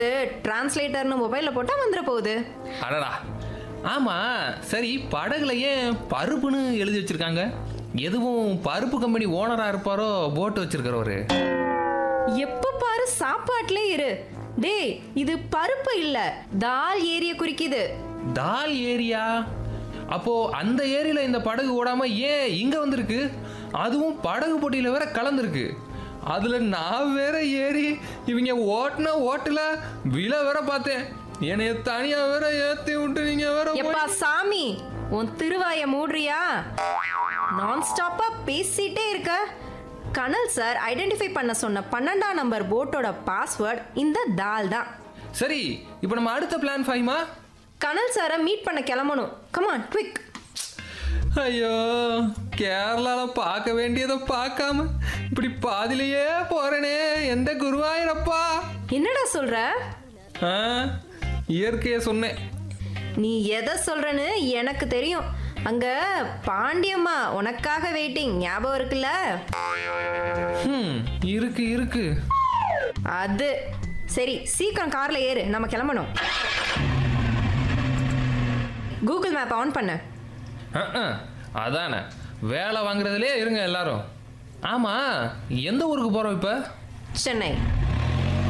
டிரான்ஸ்லேட்டர்னு மொபைல்ல போட்டா வந்துட போகுது. அடடா. ஆமா, சரி படகுல ஏன் பருப்புன்னு எழுதி வச்சிருக்காங்க? எதுவும் பருப்பு கம்பெனி ஓனரா இருப்பாரோ போட்டு வச்சிருக்கிறவரு? எப்ப பாரு சாப்பாட்டுல இரு. டேய், இது பருப்பு இல்ல, தால் ஏரிய குறிக்குது. தால் ஏரியா? அப்போ அந்த ஏரியில இந்த படகு ஓடாம ஏன் இங்க வந்திருக்கு? அதுவும் படகு போட்டியில வேற கலந்துருக்கு. அதுல நான் வேற ஏறி இவங்க ஓட்டுன ஓட்டுல விழ வேற பார்த்தேன். என்னைய தனியா வேற ஏத்தி விட்டு நீங்க வேற எப்பா சாமி, உன் திருவாய மூடுறியா? நான் ஸ்டாப்பா பேசிட்டே இருக்க. கனல் சார் ஐடென்டிஃபை பண்ண சொன்ன 12ஆம் நம்பர் போட்டோட பாஸ்வேர்ட் இந்த தால் தான். சரி, இப்போ நம்ம அடுத்த பிளான் ஃபைமா? கனல் சாரை மீட் பண்ண கிளம்பணும். Come on quick. ஐயோ, கேரளால பார்க்க வேண்டியதை பார்க்காம இப்படி பாதிலேயே போறேனே, எந்த குருவாயிரப்பா. என்னடா சொல்ற? ஆ, இயற்கையை சொன்னேன். நீ எதை சொல்றன்னு எனக்கு தெரியும். அங்க பாண்டியம்மா உனக்காக வெயிட்டிங், ஞாபகம் இருக்குல்ல? இருக்கு இருக்கு. அது சரி, சீக்கிரம் கார்ல ஏறு, நம்ம கிளம்பணும். கூகுள் மேப் ஆன் பண்ண. அதானே, வேலை வாங்குறதுலே இருங்க எல்லாரும். ஆமா, எந்த ஊருக்கு போறோம் இப்ப? சென்னை.